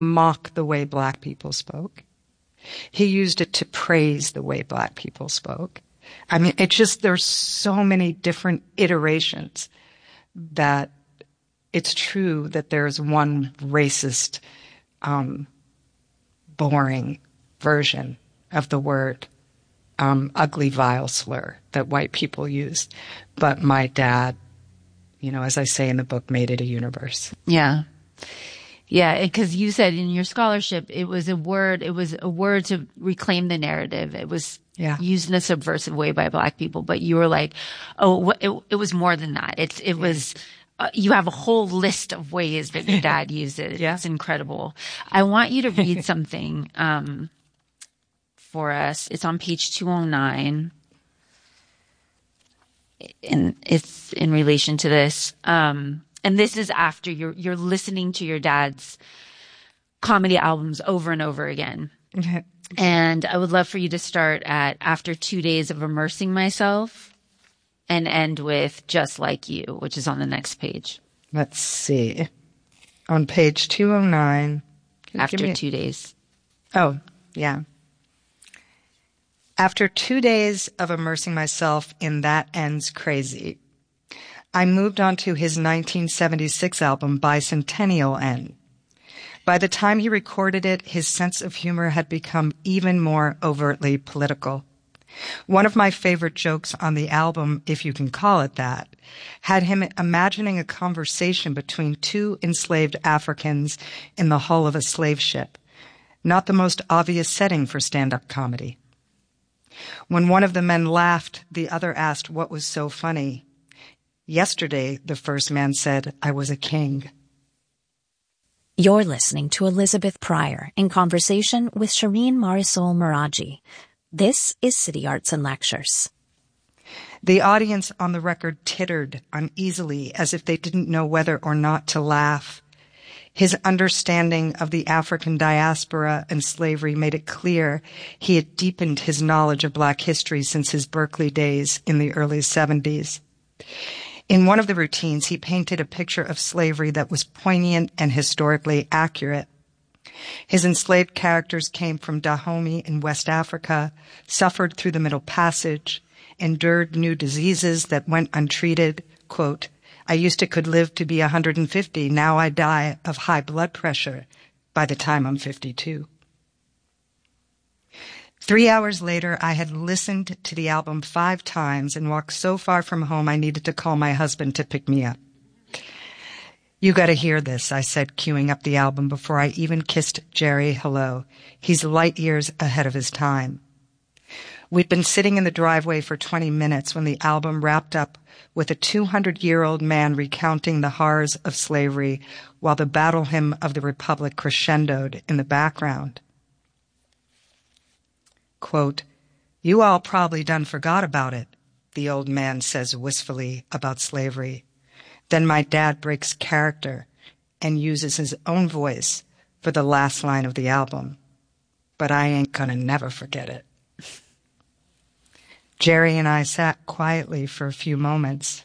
mock the way Black people spoke. He used it to praise the way Black people spoke. I mean, there's so many different iterations that it's true that there's one racist, boring version of the word ugly, vile slur that white people use. But my dad, as I say in the book, made it a universe. Yeah. Yeah, because you said in your scholarship, it was a word to reclaim the narrative. It was used in a subversive way by Black people, but you were like, it was more than that. It was, you have a whole list of ways that your dad used it. Yeah. It's incredible. I want you to read something, for us. It's on page 209. And it's in relation to this. And this is after you're listening to your dad's comedy albums over and over again. And I would love for you to start at after 2 days of immersing myself and end with just like you, which is on the next page. Let's see. On page 209. After 2 days. Oh, yeah. After 2 days of immersing myself in That Ends Crazy, I moved on to his 1976 album, Bicentennial N. By the time he recorded it, his sense of humor had become even more overtly political. One of my favorite jokes on the album, if you can call it that, had him imagining a conversation between two enslaved Africans in the hull of a slave ship. Not the most obvious setting for stand-up comedy. When one of the men laughed, the other asked what was so funny. Yesterday, the first man said, I was a king. You're listening to Elizabeth Pryor in conversation with Shireen Marisol Meraji. This is City Arts and Lectures. The audience on the record tittered uneasily as if they didn't know whether or not to laugh. His understanding of the African diaspora and slavery made it clear he had deepened his knowledge of Black history since his Berkeley days in the early 70s. In one of the routines, he painted a picture of slavery that was poignant and historically accurate. His enslaved characters came from Dahomey in West Africa, suffered through the Middle Passage, endured new diseases that went untreated. Quote, I used to could live to be 150. Now I die of high blood pressure by the time I'm 52. 3 hours later, I had listened to the album 5 times and walked so far from home I needed to call my husband to pick me up. You gotta hear this, I said, queuing up the album before I even kissed Jerry hello. He's light years ahead of his time. We'd been sitting in the driveway for 20 minutes when the album wrapped up with a 200-year-old man recounting the horrors of slavery while the battle hymn of the Republic crescendoed in the background. Quote, you all probably done forgot about it, the old man says wistfully about slavery. Then my dad breaks character and uses his own voice for the last line of the album. But I ain't gonna never forget it. Jerry and I sat quietly for a few moments.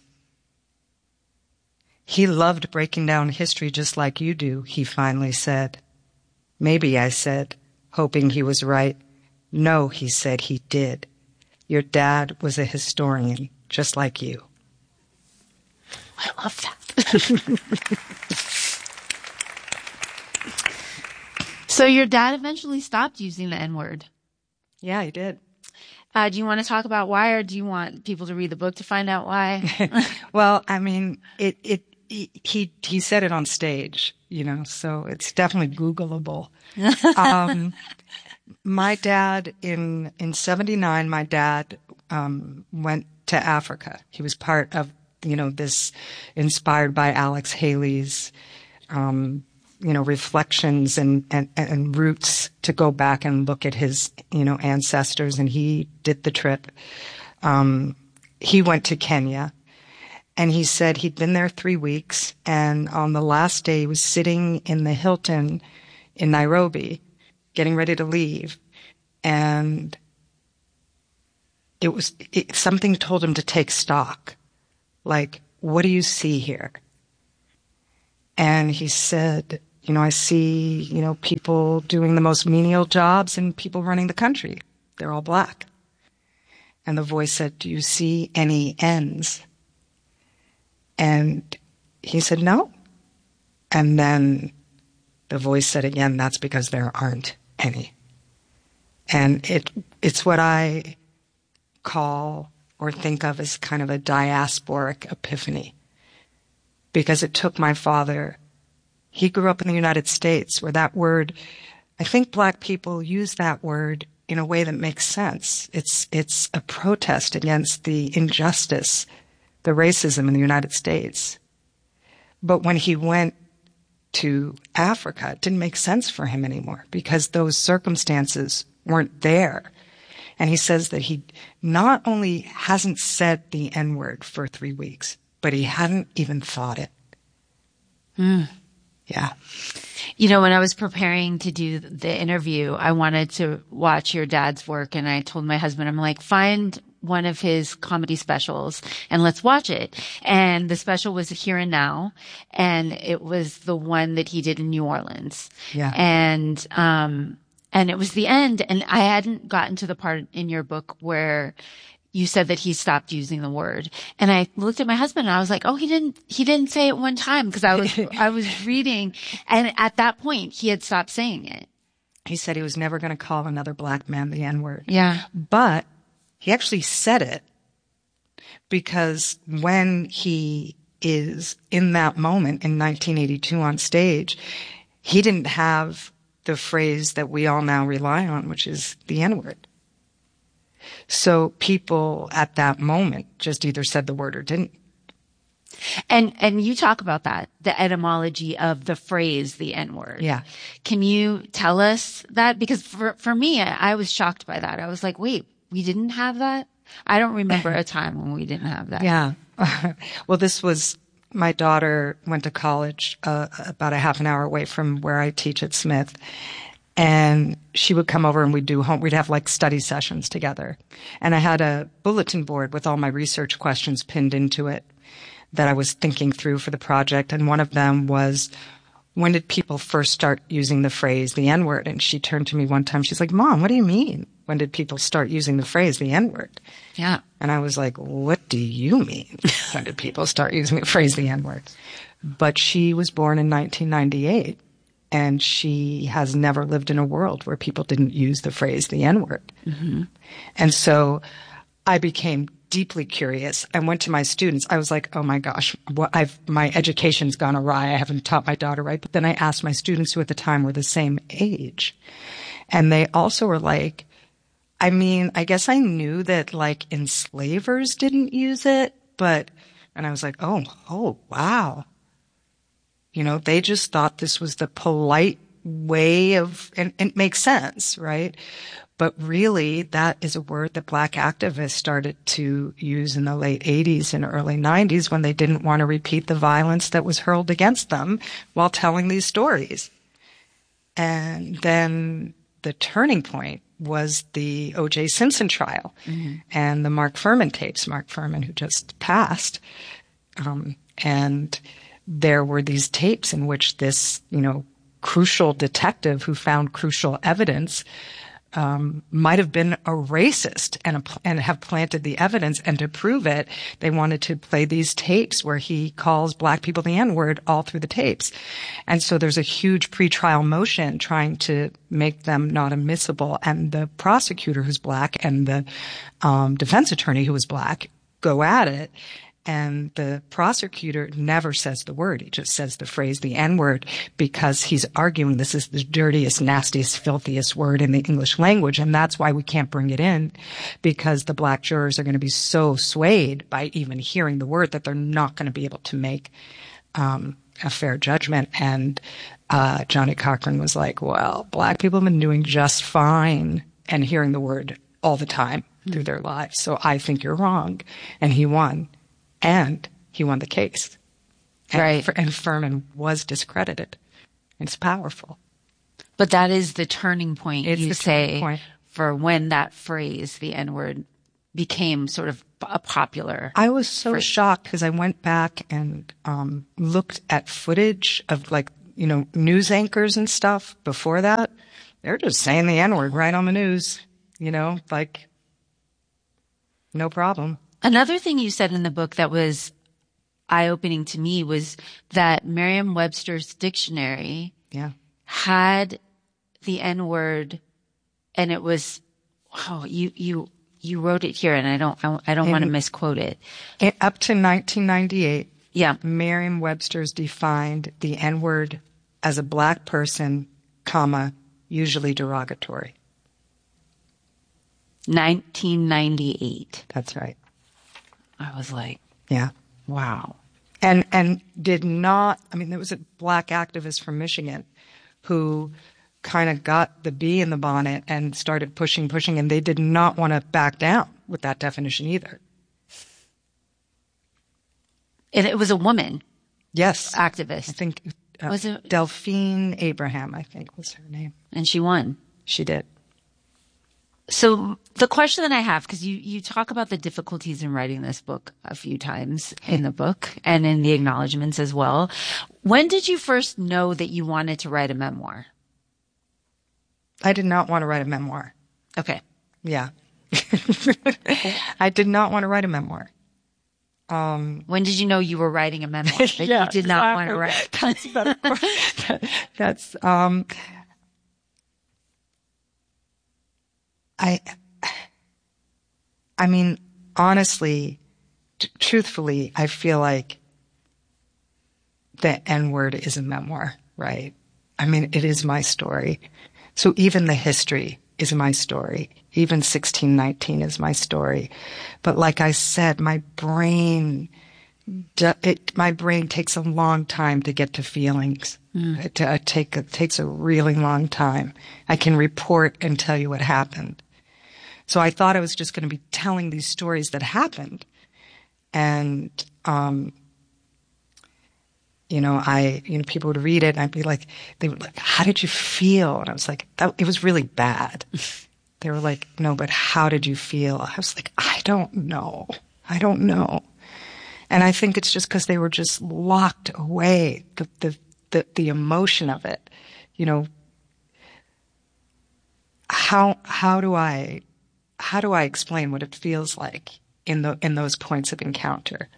He loved breaking down history just like you do, he finally said. Maybe, I said, hoping he was right. No, he said, he did. Your dad was a historian, just like you. I love that. So your dad eventually stopped using the N-word. Yeah, he did. Do you want to talk about why, or do you want people to read the book to find out why? Well, I mean, he said it on stage, so it's definitely Googleable. My dad, in 79, my dad went to Africa. He was part of, this inspired by Alex Haley's, reflections and roots to go back and look at his, ancestors. And he did the trip. He went to Kenya. And he said he'd been there 3 weeks. And on the last day, he was sitting in the Hilton in Nairobi, getting ready to leave. And something told him to take stock. Like, what do you see here? And he said, I see, people doing the most menial jobs and people running the country. They're all black. And the voice said, do you see any ends? And he said, no. And then the voice said again, that's because there aren't any. And it's what I call or think of as kind of a diasporic epiphany. Because it took my father, he grew up in the United States where that word, I think black people use that word in a way that makes sense. It's a protest against the injustice, the racism in the United States. But when he went to Africa, it didn't make sense for him anymore because those circumstances weren't there. And he says that he not only hasn't said the N-word for 3 weeks, but he hadn't even thought it. Yeah. When I was preparing to do the interview, I wanted to watch your dad's work, and I told my husband, I'm like, find one of his comedy specials and let's watch it. And the special was Here and Now, and it was the one that he did in New Orleans. Yeah. And it was the end, and I hadn't gotten to the part in your book where you said that he stopped using the word. And I looked at my husband and I was like, oh, he didn't say it one time, because I was reading, and at that point he had stopped saying it. He said he was never going to call another black man the N-word. Yeah. But he actually said it because when he is in that moment in 1982 on stage, he didn't have the phrase that we all now rely on, which is the N-word. So people at that moment just either said the word or didn't. And you talk about that, the etymology of the phrase, the N-word. Yeah. Can you tell us that? Because for me, I was shocked by that. I was like, wait, we didn't have that? I don't remember a time when we didn't have that. Yeah. Well, my daughter went to college about a half an hour away from where I teach at Smith. And she would come over and we'd have like study sessions together. And I had a bulletin board with all my research questions pinned into it that I was thinking through for the project. And one of them was, when did people first start using the phrase, the N-word? And she turned to me one time, she's like, Mom, what do you mean? When did people start using the phrase, the N-word? Yeah. And I was like, what do you mean? When did people start using the phrase, the N-word? But she was born in 1998. And she has never lived in a world where people didn't use the phrase, the N-word. Mm-hmm. And so I became deeply curious. I went to my students. I was like, oh my gosh, my education's gone awry. I haven't taught my daughter right. But then I asked my students, who at the time were the same age. And they also were like, I mean, I guess I knew that like enslavers didn't use it, and I was like, oh, wow. They just thought this was the polite way of, and it makes sense, right? But really, that is a word that black activists started to use in the late 80s and early 90s when they didn't want to repeat the violence that was hurled against them while telling these stories. And then the turning point was the O.J. Simpson trial and the Mark Fuhrman tapes, Mark Fuhrman, who just passed. And there were these tapes in which this, crucial detective who found crucial evidence might have been a racist and have planted the evidence. And to prove it, they wanted to play these tapes where he calls black people the N-word all through the tapes. And so there's a huge pretrial motion trying to make them not admissible. And the prosecutor, who's black, and the defense attorney, who was black, go at it. And the prosecutor never says the word. He just says the phrase, the N-word, because he's arguing this is the dirtiest, nastiest, filthiest word in the English language. And that's why we can't bring it in, because the black jurors are going to be so swayed by even hearing the word that they're not going to be able to make a fair judgment. And Johnny Cochran was like, well, black people have been doing just fine and hearing the word all the time through their lives. So I think you're wrong. And he won. And he won the case. Right. And Fuhrman was discredited. It's powerful. But that is the turning point, It's you the say, turning point. For when that phrase, the N-word, became sort of a popular. I was so shocked because I went back and looked at footage of like news anchors and stuff before that, they're just saying the N-word right on the news, like no problem. Another thing you said in the book that was eye-opening to me was that Merriam-Webster's dictionary had the N-word, and it was, you wrote it here, and I don't want to misquote it. Up to 1998, yeah, Merriam-Webster's defined the N-word as a black person, usually derogatory. 1998. That's right. I was like, yeah. Wow. And did not, there was a black activist from Michigan who kind of got the bee in the bonnet and started pushing, and they did not want to back down with that definition either. And it was a woman. Yes. Activist. I think was it Delphine Abraham, I think was her name. And she won. She did. So the question that I have, because you talk about the difficulties in writing this book a few times in the book and in the acknowledgments as well. When did you first know that you wanted to write a memoir? I did not want to write a memoir. Okay. Yeah. I did not want to write a memoir. When did you know you were writing a memoir? That you did not want to write. That's a better question. That's, honestly, truthfully, I feel like the N-word is a memoir, right? It is my story. So even the history is my story. Even 1619 is my story. But like I said, my brain takes a long time to get to feelings. It takes a really long time. I can report and tell you what happened. So I thought I was just going to be telling these stories that happened. And, people would read it and I'd be like, they would like, how did you feel? And I was like, it was really bad. They were like, no, but how did you feel? I was like, I don't know. And I think it's just because they were just locked away, the emotion of it. How do I explain what it feels like in those points of encounter?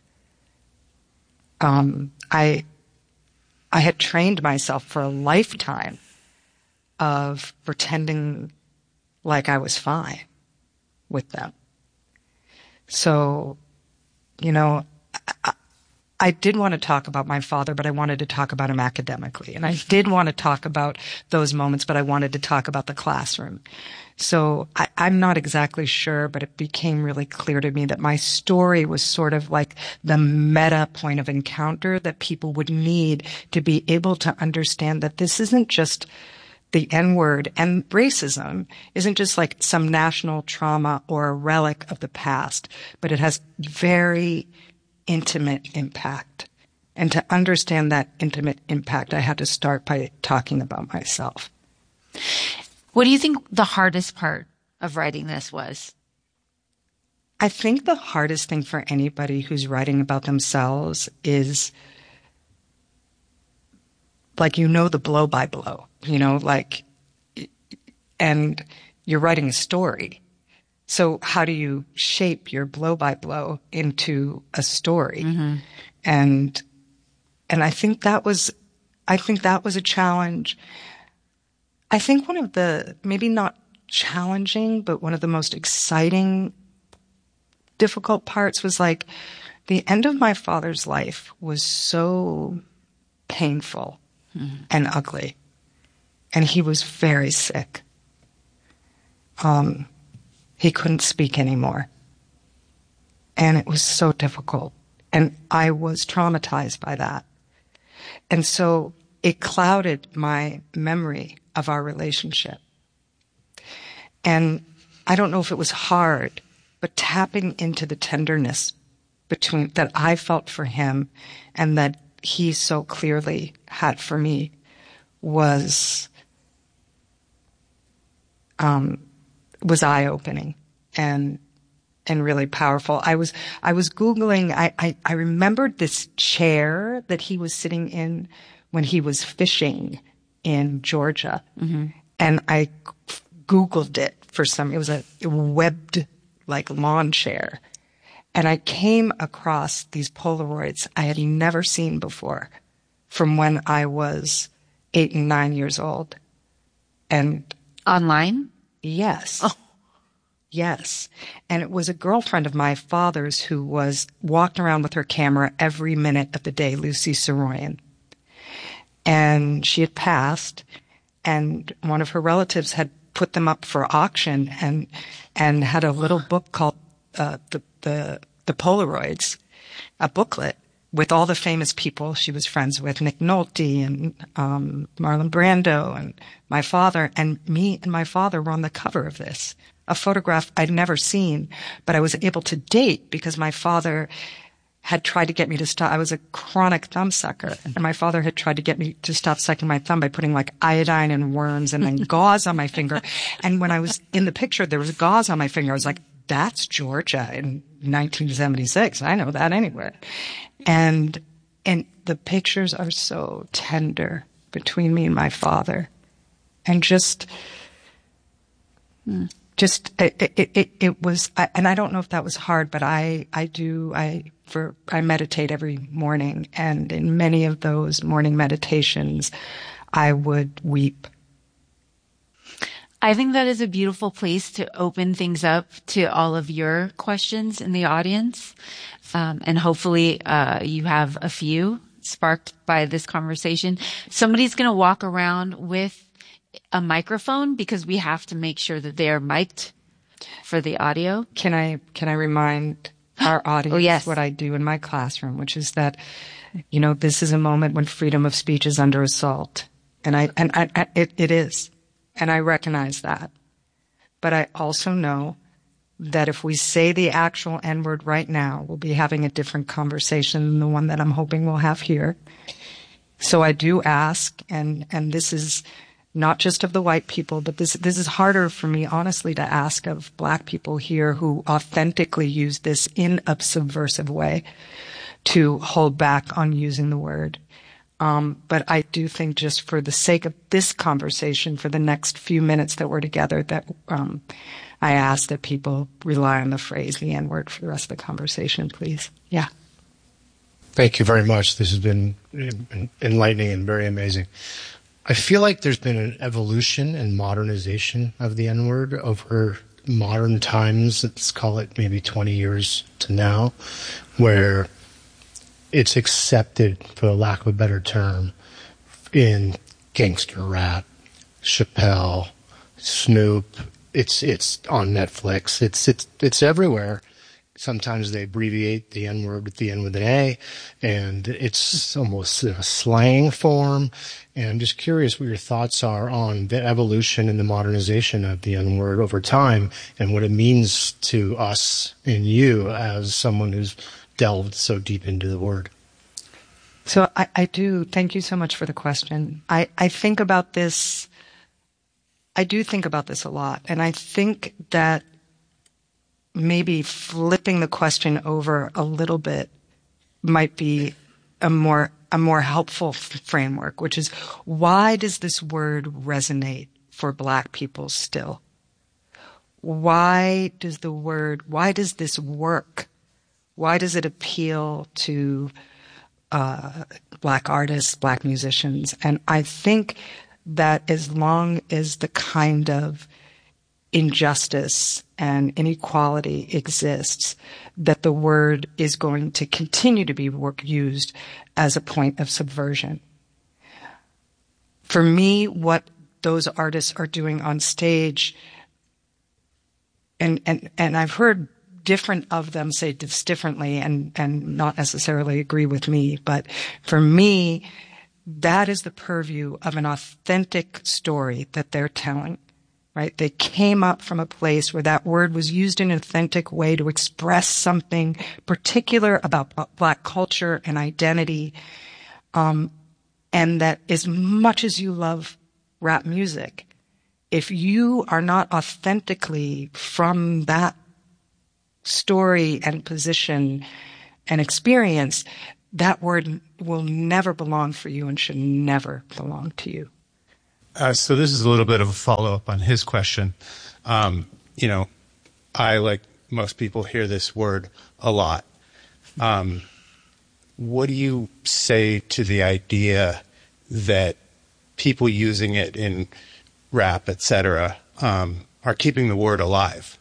I had trained myself for a lifetime of pretending like I was fine with them. So, I did want to talk about my father, but I wanted to talk about him academically. And I did want to talk about those moments, but I wanted to talk about the classroom. So I'm not exactly sure, but it became really clear to me that my story was sort of like the meta point of encounter that people would need to be able to understand that this isn't just the N-word, and racism isn't just like some national trauma or a relic of the past, but it has very intimate impact. And to understand that intimate impact, I had to start by talking about myself. What do you think the hardest part of writing this was? I think the hardest thing for anybody who's writing about themselves is the blow by blow, and you're writing a story. So how do you shape your blow by blow into a story? Mm-hmm. And I think that was a challenge. I think one of the, maybe not challenging, but one of the most exciting, difficult parts was like the end of my father's life was so painful and ugly. And he was very sick. He couldn't speak anymore. And it was so difficult. And I was traumatized by that. And so it clouded my memory of our relationship. And I don't know if it was hard, but tapping into the tenderness that I felt for him and that he so clearly had for me was eye-opening and really powerful. I was Googling, I remembered this chair that he was sitting in when he was fishing in Georgia. And I Googled it it was a webbed like lawn chair. And I came across these Polaroids I had never seen before from when I was 8 and 9 years old. And online? Yes. Oh. Yes. And it was a girlfriend of my father's who was walked around with her camera every minute of the day, Lucy Saroyan. And she had passed, and one of her relatives had put them up for auction and had a little book called the Polaroids, a booklet with all the famous people she was friends with, Nick Nolte and Marlon Brando and my father. And me and my father were on the cover of this, a photograph I'd never seen, but I was able to date because my father had tried to get me to stop. I was a chronic thumb sucker, and my father had tried to get me to stop sucking my thumb by putting like iodine and worms and then gauze on my finger. And when I was in the picture, there was gauze on my finger. I was like, that's Georgia in 1976. I know that anywhere. And the pictures are so tender between me and my father. And it was, and I don't know if that was hard, but I meditate every morning, and in many of those morning meditations, I would weep. I think that is a beautiful place to open things up to all of your questions in the audience. And hopefully, you have a few sparked by this conversation. Somebody's going to walk around with a microphone because we have to make sure that they are mic'd for the audio. Can I remind our audience what I do in my classroom, which is that, this is a moment when freedom of speech is under assault. And it is. And I recognize that. But I also know that if we say the actual N-word right now, we'll be having a different conversation than the one that I'm hoping we'll have here. So I do ask, and this is not just of the white people, but this is harder for me, honestly, to ask of black people here who authentically use this in a subversive way to hold back on using the word. But I do think just for the sake of this conversation, for the next few minutes that we're together, that I ask that people rely on the phrase, the N-word, for the rest of the conversation, please. Yeah. Thank you very much. This has been enlightening and very amazing. I feel like there's been an evolution and modernization of the N-word over modern times. Let's call it maybe 20 years to now, where it's accepted, for the lack of a better term, in gangster rap, Chappelle, Snoop. It's on Netflix. It's everywhere. Sometimes they abbreviate the N-word at the end with an A, and it's almost a slang form. And I'm just curious what your thoughts are on the evolution and the modernization of the N-word over time and what it means to us and you as someone who's delved so deep into the word. So I do. Thank you so much for the question. I think about this. I do think about this a lot. And I think that maybe flipping the question over a little bit might be a more helpful framework, which is, why does this word resonate for black people still? Why does this work? Why does it appeal to black artists, black musicians? And I think that as long as the kind of injustice and inequality exists, that the word is going to continue to be used as a point of subversion. For me, what those artists are doing on stage, and I've heard different of them say this differently and not necessarily agree with me, but for me, that is the purview of an authentic story that they're telling. Right? They came up from a place where that word was used in an authentic way to express something particular about black culture and identity. And that as much as you love rap music, if you are not authentically from that story and position and experience, that word will never belong for you and should never belong to you. So this is a little bit of a follow-up on his question. I, like most people, hear this word a lot. What do you say to the idea that people using it in rap, etc., are keeping the word alive?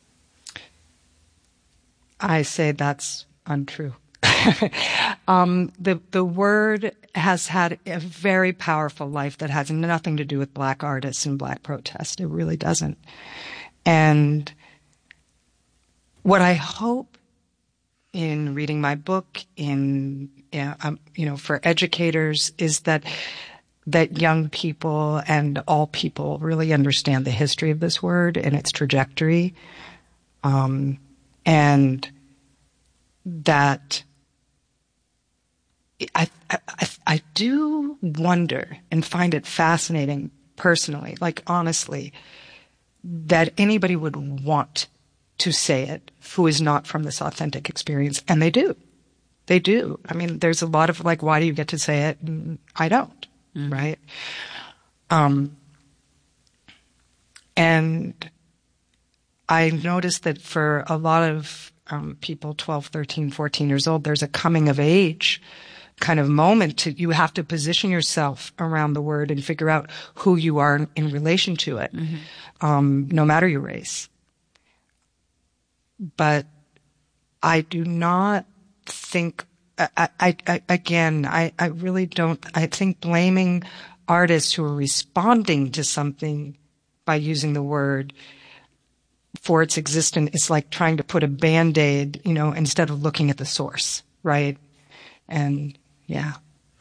I say that's untrue. The word has had a very powerful life that has nothing to do with Black artists and Black protest. It really doesn't. And what I hope in reading my book, for educators, is that young people and all people really understand the history of this word and its trajectory, and that I do wonder and find it fascinating personally, like honestly, that anybody would want to say it who is not from this authentic experience. And they do. They do. I mean, there's a lot of like, why do you get to say it? And I don't, right? And I noticed that for a lot of people 12, 13, 14 years old, there's a coming of age kind of moment you have to position yourself around the word and figure out who you are in relation to it, no matter your race. But I do not think, I really don't, I think blaming artists who are responding to something by using the word for its existence is like trying to put a Band-Aid, instead of looking at the source, right? And yeah.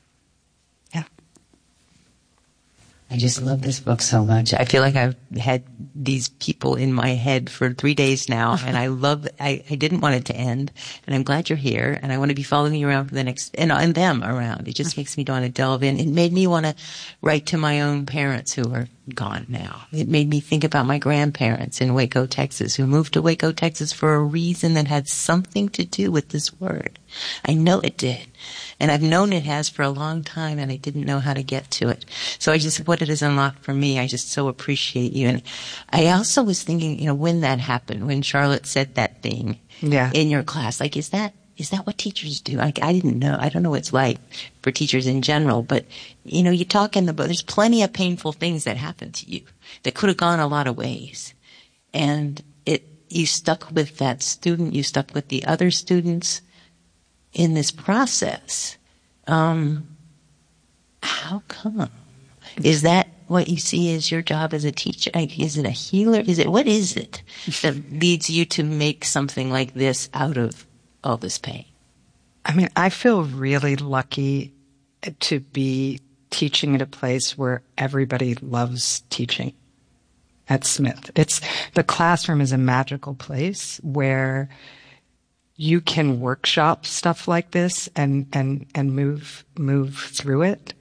I just love this book so much. I feel like I've had these people in my head for 3 days now, and I didn't want it to end, and I'm glad you're here, and I want to be following you around for the next, and them around. It just makes me want to delve in. It made me want to write to my own parents who are gone now. It made me think about my grandparents in Waco, Texas, who moved to Waco, Texas for a reason that had something to do with this word. I know it did. And I've known it has for a long time, and I didn't know how to get to it. So what it has unlocked for me, I just so appreciate you. And I also was thinking, when that happened, when Charlotte said that thing in your class, like, is that what teachers do? Like, I didn't know. I don't know what it's like for teachers in general, but, you talk in the book, there's plenty of painful things that happened to you that could have gone a lot of ways. And you stuck with that student, you stuck with the other students in this process. How come? Is that what you see as your job as a teacher? Is it a healer? What is it that leads you to make something like this out of all this pain? I mean, I feel really lucky to be teaching at a place where everybody loves teaching at Smith. The classroom is a magical place where you can workshop stuff like this and move through it.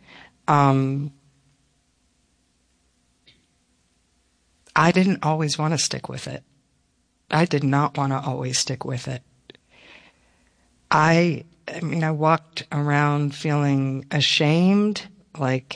I didn't always want to stick with it. I did not want to always stick with it. I walked around feeling ashamed, like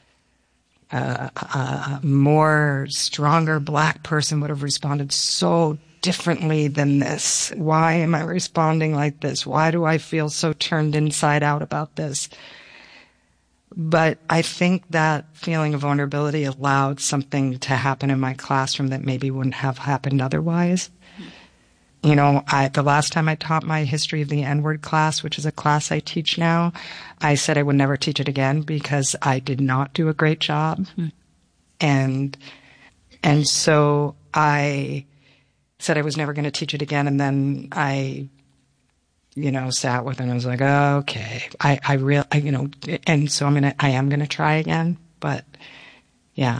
a more stronger Black person would have responded so differently than this. Why am I responding like this? Why do I feel so turned inside out about this? But I think that feeling of vulnerability allowed something to happen in my classroom that maybe wouldn't have happened otherwise. The last time I taught my history of the N-word class, which is a class I teach now, I said I would never teach it again because I did not do a great job. And so I said I was never going to teach it again. And then I, sat with it and I was like, oh, okay, and so I am going to try again. But yeah.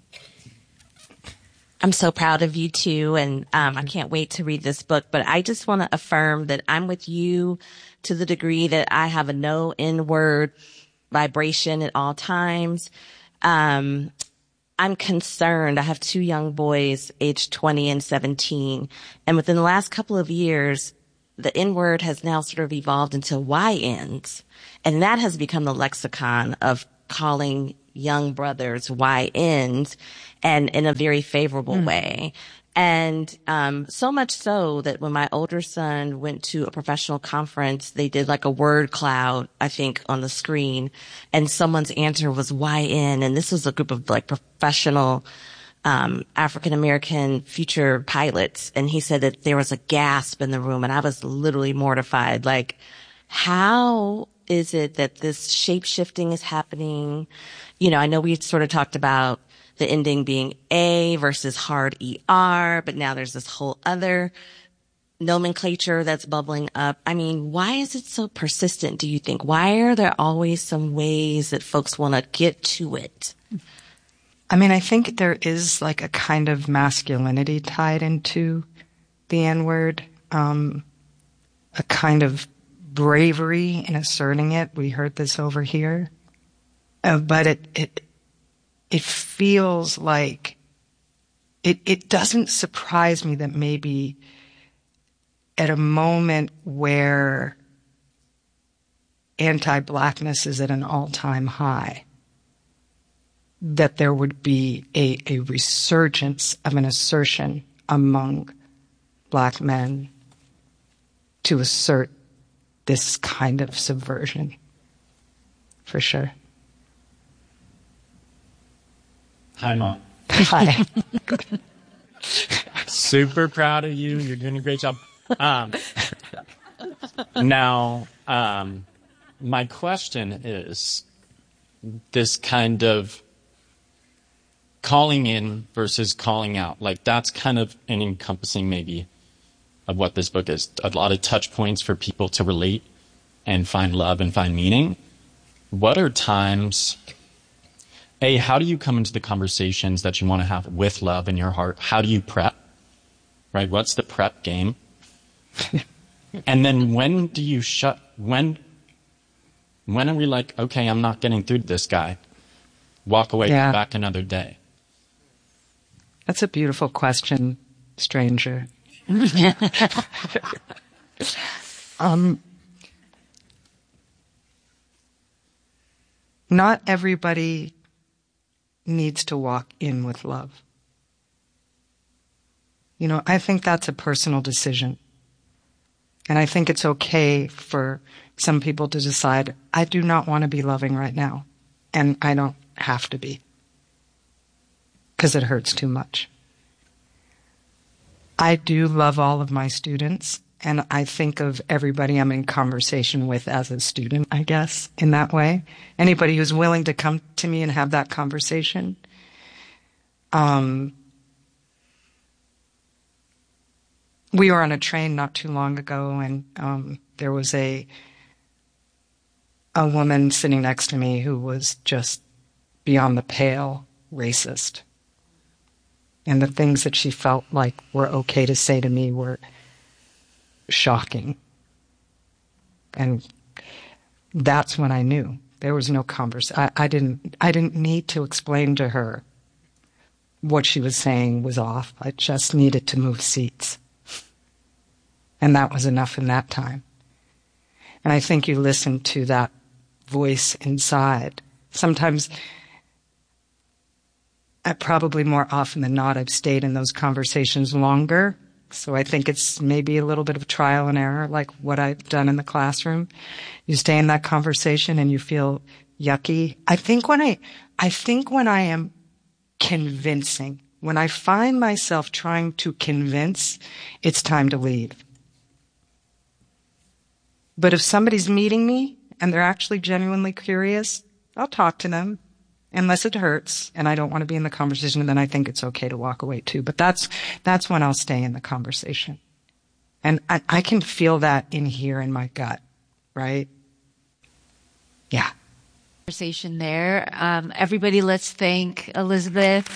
I'm so proud of you too. And, I can't wait to read this book, but I just want to affirm that I'm with you to the degree that I have a no N-word vibration at all times. I'm concerned. I have 2 young boys, aged 20 and 17. And within the last couple of years, the N-word has now sort of evolved into YNs. And that has become the lexicon of calling young brothers YNs, and in a very favorable way. And so much so that when my older son went to a professional conference, they did like a word cloud, I think, on the screen, and someone's answer was YN. And this was a group of like professional African-American future pilots. And he said that there was a gasp in the room, and I was literally mortified. Like, how is it that this shape-shifting is happening? You know, I know we sort of talked about the ending being A versus hard ER, but now there's this whole other nomenclature that's bubbling up. I mean, why is it so persistent, do you think? Why are there always some ways that folks want to get to it? I mean, I think there is like a kind of masculinity tied into the N-word, a kind of bravery in asserting it. We heard this over here. But it feels like it doesn't surprise me that maybe at a moment where anti-blackness is at an all-time high, that there would be a resurgence of an assertion among black men to assert this kind of subversion, for sure. Hi, Mom. Hi. Super proud of you. You're doing a great job. Now, my question is this kind of calling in versus calling out. Like, that's kind of an encompassing maybe of what this book is. A lot of touch points for people to relate and find love and find meaning. What are times... how do you come into the conversations that you want to have with love in your heart? How do you prep? Right? What's the prep game? And then when do you when are we like, okay, I'm not getting through to this guy. Walk away, come back another day. That's a beautiful question, stranger. Not everybody needs to walk in with love. You know, I think that's a personal decision. And I think it's okay for some people to decide, I do not want to be loving right now. And I don't have to be. Because it hurts too much. I do love all of my students. And I think of everybody I'm in conversation with as a student, I guess, in that way. Anybody who's willing to come to me and have that conversation. We were on a train not too long ago, and there was a woman sitting next to me who was just beyond the pale racist. And the things that she felt like were okay to say to me were shocking. And that's when I knew there was no conversation. I didn't need to explain to her what she was saying was off. I just needed to move seats. And that was enough in that time. And I think you listen to that voice inside. Sometimes, probably more often than not, I've stayed in those conversations longer. So I think it's maybe a little bit of trial and error, like what I've done in the classroom. You stay in that conversation and you feel yucky. I think when I am convincing, when I find myself trying to convince, it's time to leave. But if somebody's meeting me and they're actually genuinely curious, I'll talk to them. Unless it hurts and I don't want to be in the conversation, and then I think it's okay to walk away too. But that's when I'll stay in the conversation. And I can feel that in here in my gut, right? Yeah. Conversation there. Everybody, let's thank Elizabeth.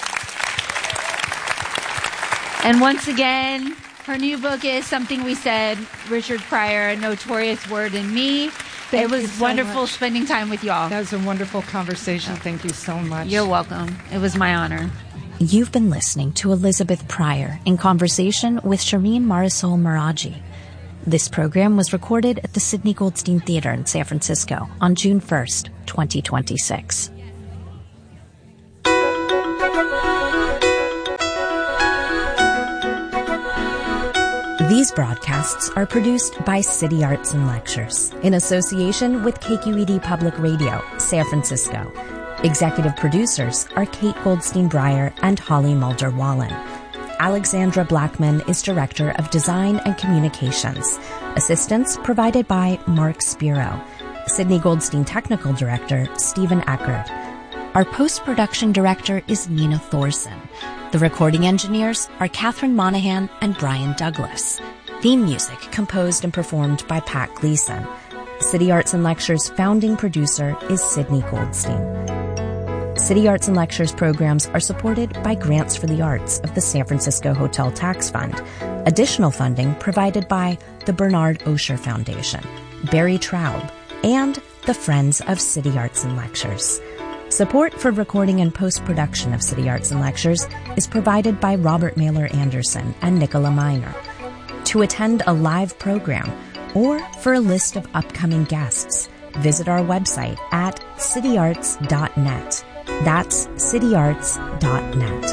And once again, her new book is Something We Said, Richard Pryor, A Notorious Word in Me. It was wonderful spending time with y'all. That was a wonderful conversation. Thank you so much. You're welcome. It was my honor. You've been listening to Elizabeth Pryor in conversation with Shireen Marisol Meraji. This program was recorded at the Sidney Goldstein Theater in San Francisco on June 1st, 2026. These broadcasts are produced by City Arts and Lectures in association with KQED Public Radio, San Francisco. Executive producers are Kate Goldstein Breyer and Holly Mulder Wallen. Alexandra Blackman is Director of Design and Communications. Assistance provided by Mark Spiro. Sidney Goldstein Technical Director, Stephen Eckert. Our post-production director is Nina Thorson. The recording engineers are Catherine Monahan and Brian Douglas. Theme music composed and performed by Pat Gleason. City Arts and Lectures founding producer is Sidney Goldstein. City Arts and Lectures programs are supported by Grants for the Arts of the San Francisco Hotel Tax Fund. Additional funding provided by the Bernard Osher Foundation, Barry Traub, and the Friends of City Arts and Lectures. Support for recording and post-production of City Arts and Lectures is provided by Robert Mailer Anderson and Nicola Miner. To attend a live program or for a list of upcoming guests, visit our website at cityarts.net. That's cityarts.net.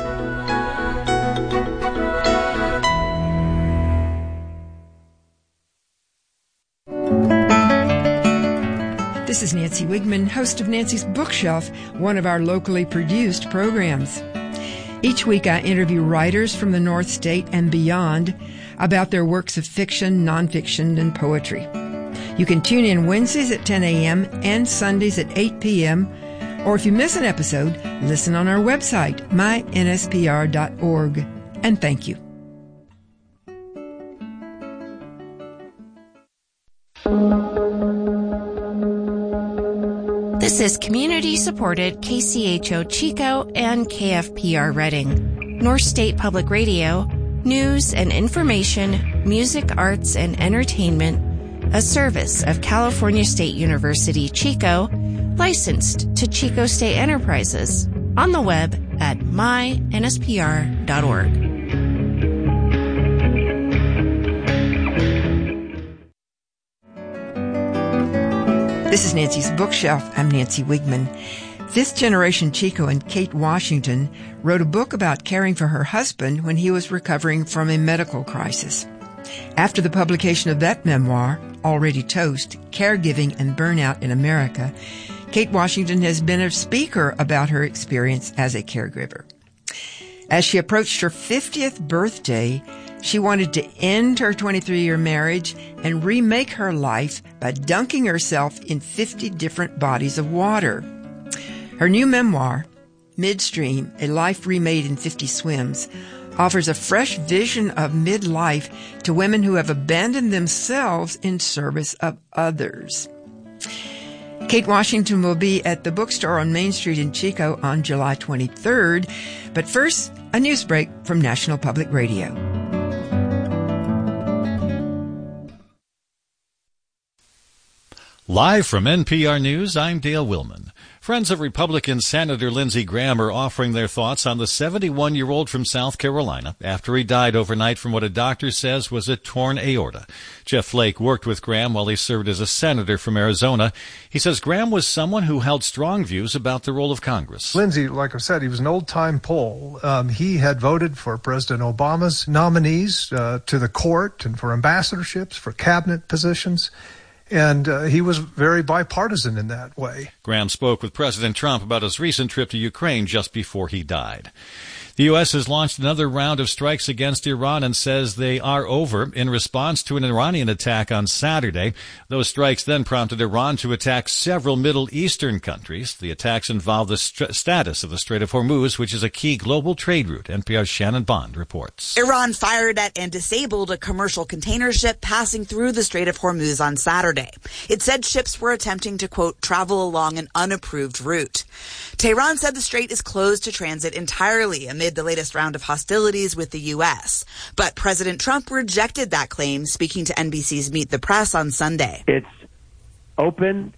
This is Nancy Wigman, host of Nancy's Bookshelf, one of our locally produced programs. Each week I interview writers from the North State and beyond about their works of fiction, nonfiction, and poetry. You can tune in Wednesdays at 10 a.m. and Sundays at 8 p.m., or if you miss an episode, listen on our website, mynspr.org. And thank you. This is community-supported KCHO Chico and KFPR Reading, North State Public Radio, news and information, music, arts, and entertainment, a service of California State University, Chico, licensed to Chico State Enterprises, on the web at mynspr.org. This is Nancy's Bookshelf. I'm Nancy Wigman. Fifth generation Chico and Kate Washington wrote a book about caring for her husband when he was recovering from a medical crisis. After the publication of that memoir, Already Toast, Caregiving and Burnout in America, Kate Washington has been a speaker about her experience as a caregiver. As she approached her 50th birthday, she wanted to end her 23-year marriage and remake her life by dunking herself in 50 different bodies of water. Her new memoir, Midstream, A Life Remade in 50 Swims, offers a fresh vision of midlife to women who have abandoned themselves in service of others. Kate Washington will be at the bookstore on Main Street in Chico on July 23rd. But first, a news break from National Public Radio. Live from NPR News, I'm Dale Willman. Friends of Republican Senator Lindsey Graham are offering their thoughts on the 71-year-old from South Carolina after he died overnight from what a doctor says was a torn aorta. Jeff Flake worked with Graham while he served as a senator from Arizona. He says Graham was someone who held strong views about the role of Congress. Lindsey, like I said, he was an old-time Pole. He had voted for President Obama's nominees to the court and for ambassadorships, for cabinet positions. And he was very bipartisan in that way. Graham spoke with President Trump about his recent trip to Ukraine just before he died. The U.S. has launched another round of strikes against Iran and says they are over in response to an Iranian attack on Saturday. Those strikes then prompted Iran to attack several Middle Eastern countries. The attacks involve the status of the Strait of Hormuz, which is a key global trade route. NPR's Shannon Bond reports. Iran fired at and disabled a commercial container ship passing through the Strait of Hormuz on Saturday. It said ships were attempting to, quote, travel along an unapproved route. Tehran said the strait is closed to transit entirely amid the latest round of hostilities with the U.S. But President Trump rejected that claim, speaking to NBC's Meet the Press on Sunday. It's open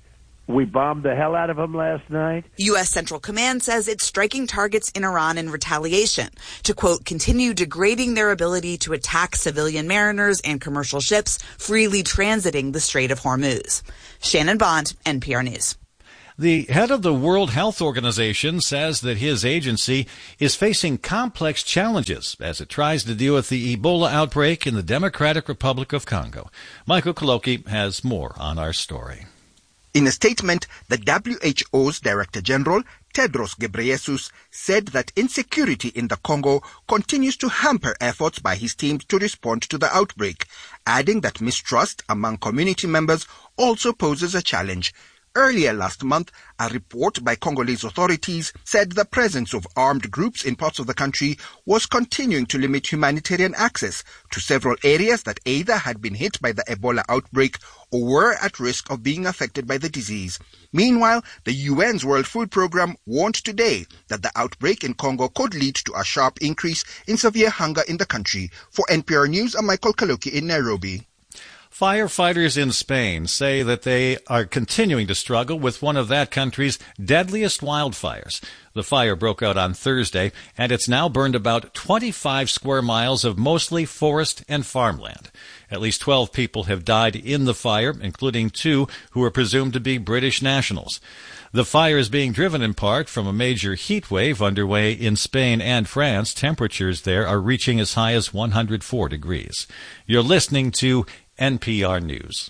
We bombed the hell out of them last night. U.S. Central Command says it's striking targets in Iran in retaliation to, quote, continue degrading their ability to attack civilian mariners and commercial ships freely transiting the Strait of Hormuz. Shannon Bond, NPR News. The head of the World Health Organization says that his agency is facing complex challenges as it tries to deal with the Ebola outbreak in the Democratic Republic of Congo. Michael Koloki has more on our story. In a statement, the WHO's Director General, Tedros Ghebreyesus, said that insecurity in the Congo continues to hamper efforts by his team to respond to the outbreak, adding that mistrust among community members also poses a challenge. Earlier last month, a report by Congolese authorities said the presence of armed groups in parts of the country was continuing to limit humanitarian access to several areas that either had been hit by the Ebola outbreak or were at risk of being affected by the disease. Meanwhile, the UN's World Food Programme warned today that the outbreak in Congo could lead to a sharp increase in severe hunger in the country. For NPR News, I'm Michael Kaloki in Nairobi. Firefighters in Spain say that they are continuing to struggle with one of that country's deadliest wildfires. The fire broke out on Thursday, and it's now burned about 25 square miles of mostly forest and farmland. At least 12 people have died in the fire, including 2 who are presumed to be British nationals. The fire is being driven in part from a major heat wave underway in Spain and France. Temperatures there are reaching as high as 104 degrees. You're listening to NPR News.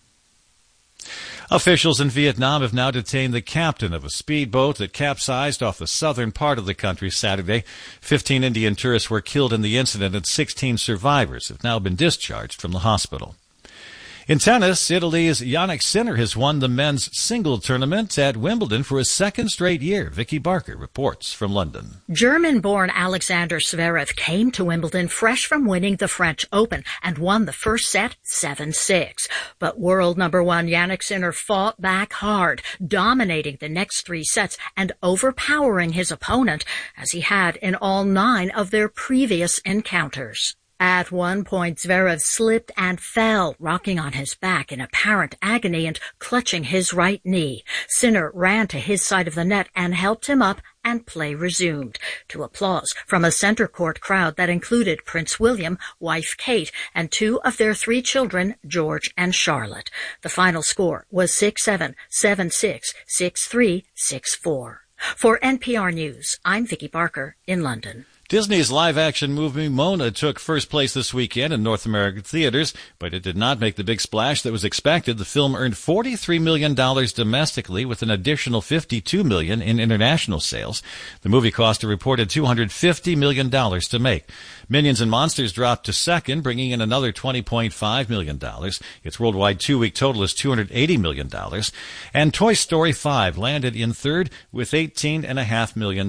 Officials in Vietnam have now detained the captain of a speedboat that capsized off the southern part of the country Saturday. 15 Indian tourists were killed in the incident, and 16 survivors have now been discharged from the hospital. In tennis, Italy's Jannik Sinner has won the men's single tournament at Wimbledon for a second straight year. Vicky Barker reports from London. German-born Alexander Zverev came to Wimbledon fresh from winning the French Open and won the first set 7-6. But world number 1 Jannik Sinner fought back hard, dominating the next 3 sets and overpowering his opponent, as he had in all 9 of their previous encounters. At one point, Zverev slipped and fell, rocking on his back in apparent agony and clutching his right knee. Sinner ran to his side of the net and helped him up, and play resumed, to applause from a center court crowd that included Prince William, wife Kate, and 2 of their 3 children, George and Charlotte. The final score was 6-7, 7-6, 6-3, 6-4. For NPR News, I'm Vicky Barker in London. Disney's live-action movie Moana took first place this weekend in North American theaters, but it did not make the big splash that was expected. The film earned $43 million domestically, with an additional $52 million in international sales. The movie cost a reported $250 million to make. Minions and Monsters dropped to second, bringing in another $20.5 million. Its worldwide 2-week total is $280 million. And Toy Story 5 landed in third with $18.5 million.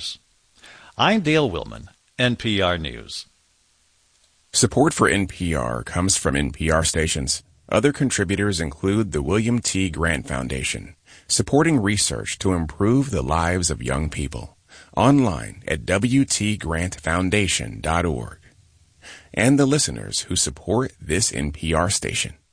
I'm Dale Willman, NPR News. Support for NPR comes from NPR stations. Other contributors include the William T. Grant Foundation, supporting research to improve the lives of young people. Online at wtgrantfoundation.org. And the listeners who support this NPR station.